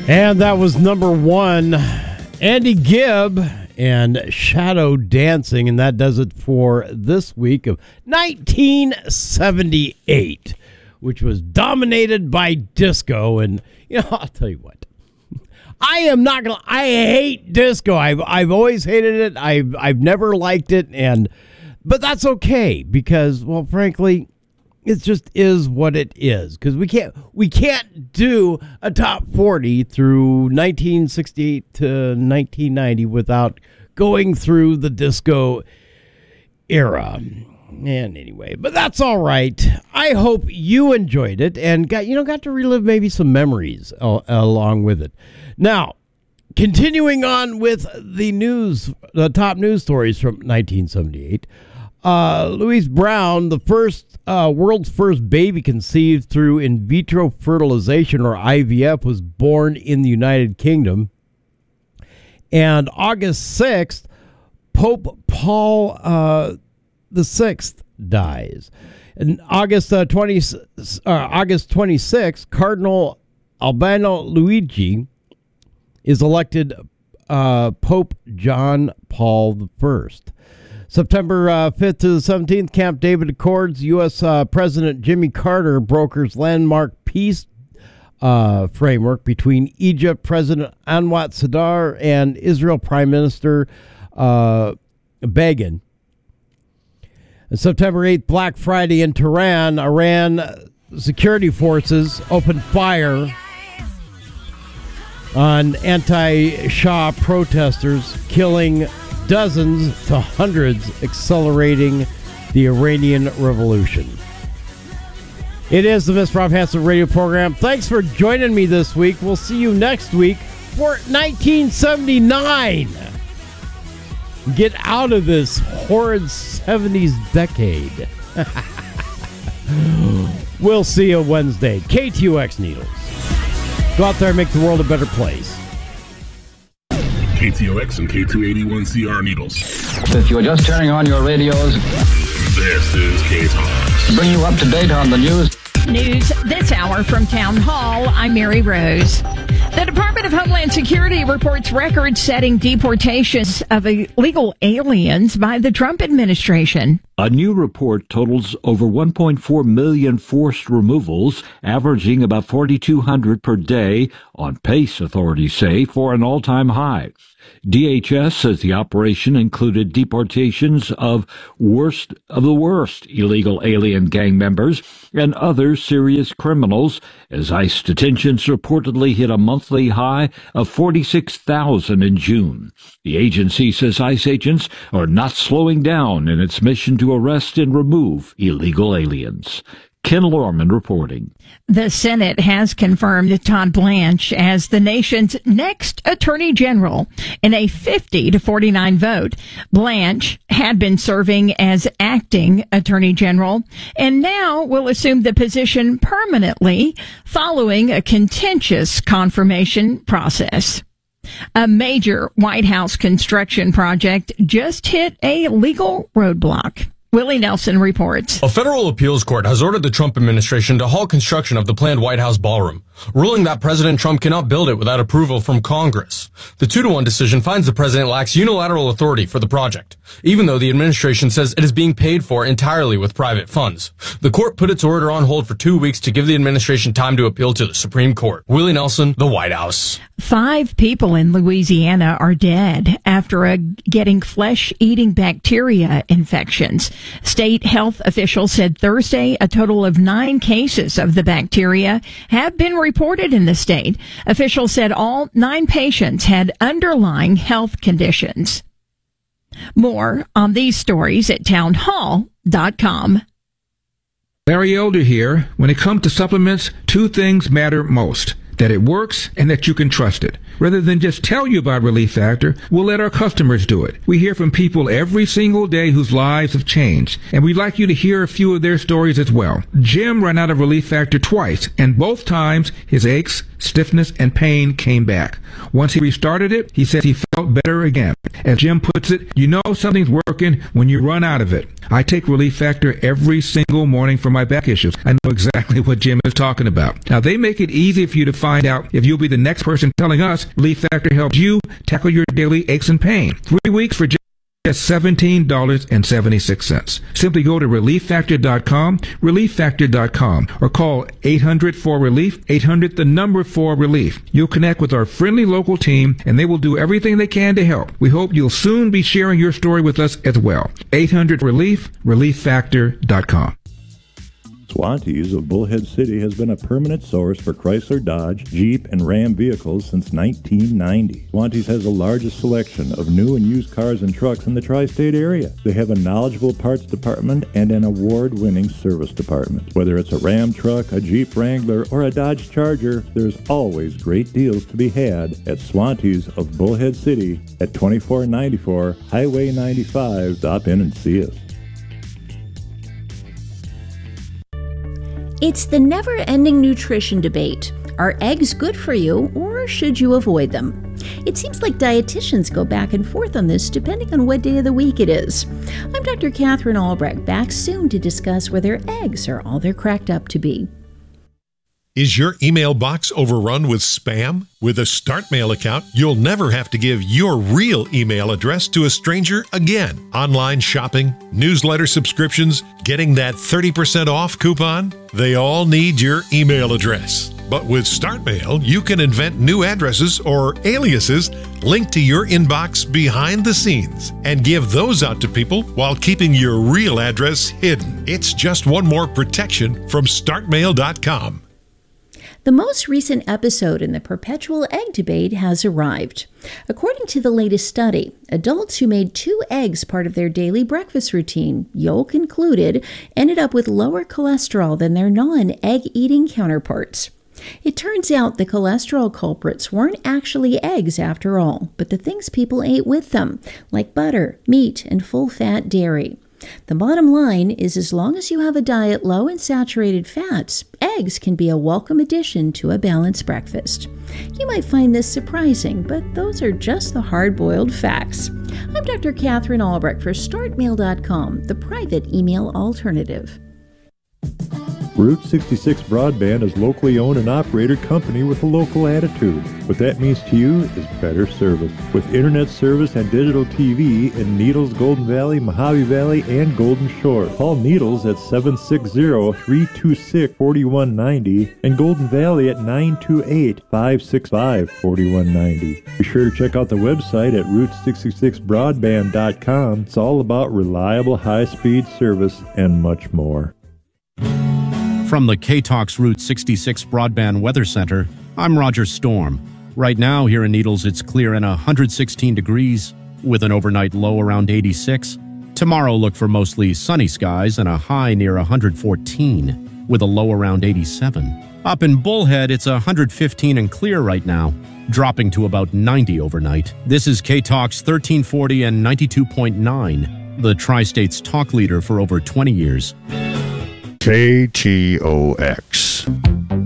And that was number one, Andy Gibb and Shadow Dancing, and that does it for this week of 1978, which was dominated by disco. And, you know, I'll tell you what, I hate disco. I've always hated it. I've never liked it, but that's okay because, well, frankly, it just is what it is, because we can't do a top 40 through 1968 to 1990 without going through the disco era. And anyway, but that's all right. I hope you enjoyed it and got to relive maybe some memories along with it. Now, continuing on with the top news stories from 1978. Louise Brown, the world's first baby conceived through in vitro fertilization, or IVF, was born in the United Kingdom. And August 6th, Pope Paul VI dies. And August 26th, Cardinal Albano Luigi is elected Pope John Paul I. September 5th to the 17th, Camp David Accords. U.S. President Jimmy Carter brokers landmark peace framework between Egypt President Anwar Sadat and Israel Prime Minister Begin. And September 8th, Black Friday in Tehran. Iran security forces opened fire on anti-Shah protesters, killing dozens to hundreds, accelerating the Iranian Revolution. It is the Miss Rob Hanson radio program. Thanks for joining me this week. We'll see you next week for 1979. Get out of this horrid 70s decade. We'll see you Wednesday. KTUX Needles. Go out there and make the world a better place. KTOX and K281CR Needles. If you're just turning on your radios, this is K-Talks. Bring you up to date on the news. News this hour from Town Hall. I'm Mary Rose. The Department of Homeland Security reports record-setting deportations of illegal aliens by the Trump administration. A new report totals over 1.4 million forced removals, averaging about 4,200 per day, on pace, authorities say, for an all-time high. DHS says the operation included deportations of the worst illegal alien gang members and other serious criminals, as ICE detentions reportedly hit a monthly high of 46,000 in June. The agency says ICE agents are not slowing down in its mission to arrest and remove illegal aliens. Ken Lorman reporting. The Senate has confirmed Todd Blanche as the nation's next Attorney General in a 50-49 vote. Blanche had been serving as acting Attorney General and now will assume the position permanently following a contentious confirmation process. A major White House construction project just hit a legal roadblock. Willie Nelson reports. A federal appeals court has ordered the Trump administration to halt construction of the planned White House ballroom, ruling that President Trump cannot build it without approval from Congress. The 2-1 decision finds the president lacks unilateral authority for the project, even though the administration says it is being paid for entirely with private funds. The court put its order on hold for 2 weeks to give the administration time to appeal to the Supreme Court. Willie Nelson, the White House. 5 people in Louisiana are dead after getting flesh-eating bacteria infections. State health officials said Thursday a total of 9 cases of the bacteria have been reported in the state. Officials said all 9 patients had underlying health conditions. More on these stories at townhall.com. Larry Elder here. When it comes to supplements, 2 things matter most: that it works and that you can trust it. Rather than just tell you about Relief Factor, we'll let our customers do it. We hear from people every single day whose lives have changed, and we'd like you to hear a few of their stories as well. Jim ran out of Relief Factor twice, and both times his aches, stiffness, and pain came back. Once he restarted it, he said he felt felt better again. As Jim puts it, you know something's working when you run out of it. I take Relief Factor every single morning for my back issues. I know exactly what Jim is talking about. Now, they make it easy for you to find out if you'll be the next person telling us Relief Factor helps you tackle your daily aches and pain. 3 weeks for just $17.76. Simply go to relieffactor.com, relieffactor.com, or call 800-4RELIEF, 800-4RELIEF. You'll connect with our friendly local team, and they will do everything they can to help. We hope you'll soon be sharing your story with us as well. 800-RELIEF, relieffactor.com. Swantees of Bullhead City has been a permanent source for Chrysler, Dodge, Jeep, and Ram vehicles since 1990. Swantees has the largest selection of new and used cars and trucks in the tri-state area. They have a knowledgeable parts department and an award-winning service department. Whether it's a Ram truck, a Jeep Wrangler, or a Dodge Charger, there's always great deals to be had at Swantees of Bullhead City at 2494 Highway 95. Stop in and see us. It's the never-ending nutrition debate. Are eggs good for you, or should you avoid them? It seems like dietitians go back and forth on this depending on what day of the week it is. I'm Dr. Catherine Albrecht, back soon to discuss whether eggs are all they're cracked up to be. Is your email box overrun with spam? With a StartMail account, you'll never have to give your real email address to a stranger again. Online shopping, newsletter subscriptions, getting that 30% off coupon, they all need your email address. But with StartMail, you can invent new addresses or aliases linked to your inbox behind the scenes and give those out to people while keeping your real address hidden. It's just one more protection from StartMail.com. The most recent episode in the perpetual egg debate has arrived. According to the latest study, adults who made 2 eggs part of their daily breakfast routine, yolk included, ended up with lower cholesterol than their non-egg-eating counterparts. It turns out the cholesterol culprits weren't actually eggs after all, but the things people ate with them, like butter, meat, and full-fat dairy. The bottom line is, as long as you have a diet low in saturated fats, eggs can be a welcome addition to a balanced breakfast. You might find this surprising, but those are just the hard-boiled facts. I'm Dr. Catherine Albrecht for StartMail.com, the private email alternative. Route 66 Broadband is locally owned and operated company with a local attitude. What that means to you is better service. With internet service and digital TV in Needles, Golden Valley, Mojave Valley, and Golden Shore. Call Needles at 760-326-4190 and Golden Valley at 928-565-4190. Be sure to check out the website at Route66Broadband.com. It's all about reliable high-speed service and much more. From the K-Talks Route 66 Broadband Weather Center, I'm Roger Storm. Right now here in Needles, it's clear and 116 degrees with an overnight low around 86. Tomorrow, look for mostly sunny skies and a high near 114 with a low around 87. Up in Bullhead, it's 115 and clear right now, dropping to about 90 overnight. This is K-Talks 1340 and 92.9, the Tri-State's talk leader for over 20 years. KTOX.